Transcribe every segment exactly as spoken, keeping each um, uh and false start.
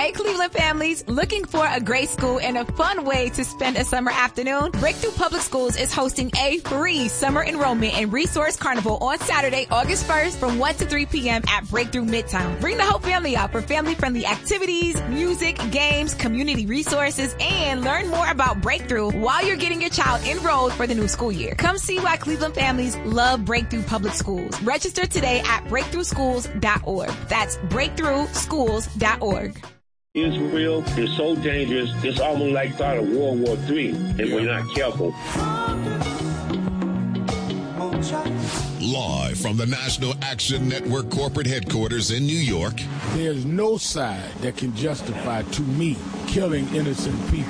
Hey, Cleveland families, looking for a great school and a fun way to spend a summer afternoon? Breakthrough Public Schools is hosting a free summer enrollment and resource carnival on Saturday, August first from one to three p.m. at Breakthrough Midtown. Bring the whole family out for family-friendly activities, music, games, community resources, and learn more about Breakthrough while you're getting your child enrolled for the new school year. Come see why Cleveland families love Breakthrough Public Schools. Register today at breakthrough schools dot org. That's breakthrough schools dot org. Israel is so dangerous, it's almost like start of World War Three if yeah. we're not careful. Live from the National Action Network corporate headquarters in New York. There's no side that can justify, to me, killing innocent people.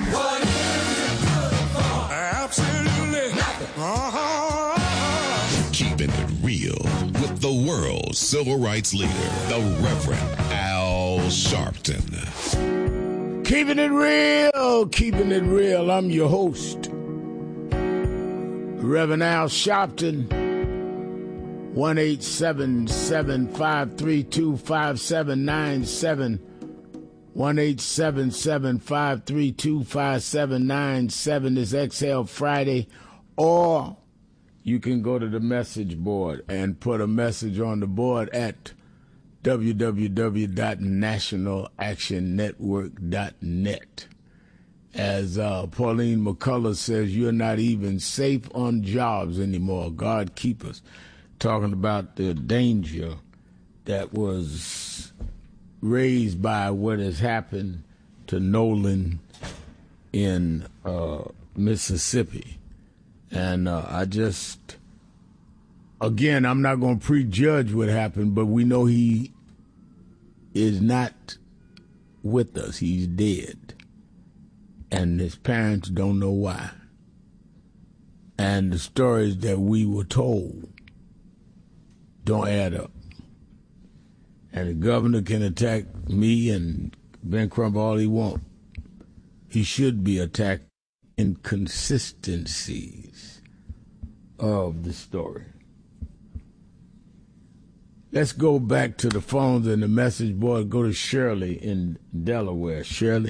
Absolutely nothing. Uh-huh. Keeping it real with the world's civil rights leader, the Reverend Al Sharpton. Keeping it real, keeping it real. I'm your host, Reverend Al Sharpton. one eight seven seven, five three two, five seven nine seven. one eight seven seven, five three two, five seven nine seven is Exhale Friday. Or you can go to the message board and put a message on the board at w w w dot national action network dot net. As uh, Pauline McCullough says, you're not even safe on jobs anymore. God keep us. Talking about the danger that was raised by what has happened to Nolan in uh, Mississippi. And uh, I just, again, I'm not going to prejudge what happened, but we know he is not with us. He's dead. And his parents don't know why. And the stories that we were told don't add up. And the governor can attack me and Ben Crump all he wants. He should be attacked inconsistencies of the story. Let's go back to the phones and the message board. Go to Shirley in Delaware. Shirley?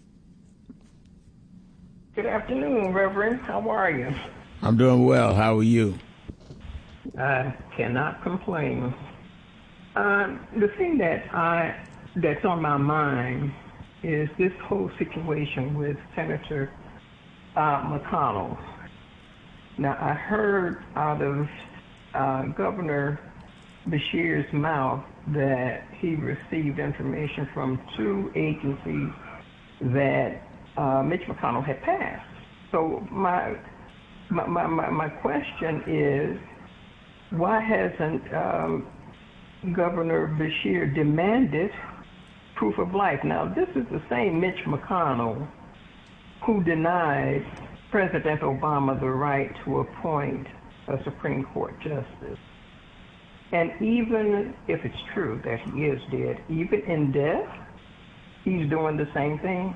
Good afternoon, Reverend. How are you? I'm doing well. How are you? I cannot complain. Uh, the thing that I that's on my mind is this whole situation with Senator uh, McConnell. Now, I heard out of uh, Governor Beshear's mouth that he received information from two agencies that uh, Mitch McConnell had passed. So my my my, my question is, why hasn't um, Governor Beshear demanded proof of life? Now, this is the same Mitch McConnell who denied President Obama the right to appoint a Supreme Court justice. And even if it's true that he is dead, even in death, he's doing the same thing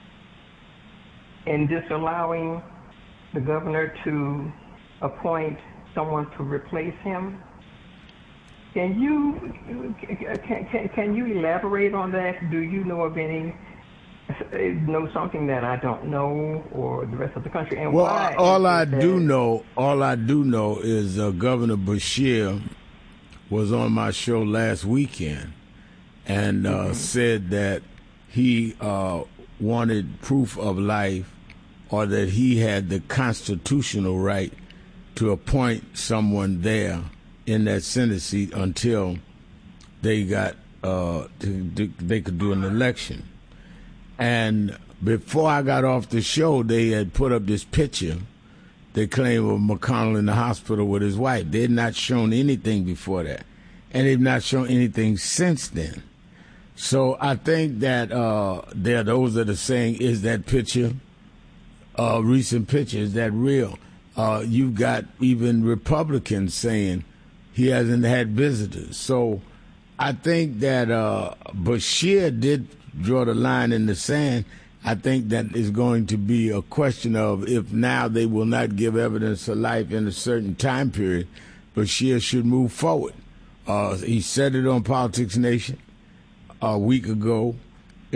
and disallowing the governor to appoint someone to replace him. Can you can, can, can you elaborate on that? Do you know of any, know something that I don't know, or the rest of the country? And well, why all I that? do know, all I do know is uh, Governor Beshear was on my show last weekend and uh, mm-hmm. said that he uh, wanted proof of life, or that he had the constitutional right to appoint someone there in that Senate seat until they got uh, to, to, they could do an election. And before I got off the show, they had put up this picture they claim of McConnell in the hospital with his wife. They had not shown anything before that, and they've not shown anything since then. So I think that uh, there are those that are saying, is that picture, uh, recent picture, is that real? Uh, you've got even Republicans saying he hasn't had visitors. So I think that uh, Beshear did draw the line in the sand. I think that is going to be a question of, if now they will not give evidence of life in a certain time period, Beshear should move forward. Uh, he said it on Politics Nation a week ago.